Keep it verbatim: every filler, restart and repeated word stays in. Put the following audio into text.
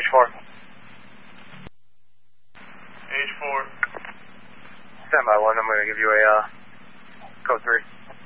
H four. H four. Stand by one, I'm going to give you a uh, code three.